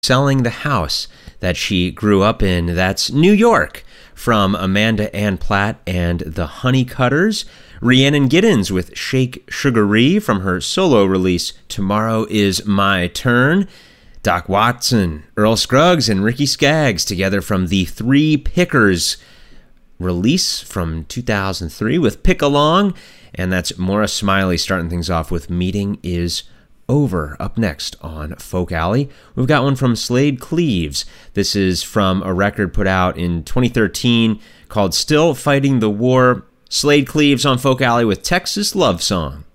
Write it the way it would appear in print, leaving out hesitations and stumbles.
selling the house that she grew up in. That's New York from Amanda Ann Platt and the Honeycutters. Rhiannon Giddens with Shake Sugaree from her solo release Tomorrow Is My Turn. Doc Watson, Earl Scruggs, and Ricky Skaggs together from the Three Pickers release from 2003 with Pick Along. And that's Maura Smiley starting things off with Meeting Is Over. Up next on Folk Alley, we've got one from Slade Cleaves. This is from a record put out in 2013 called Still Fighting the War. Slade Cleaves on Folk Alley with Texas Love Song.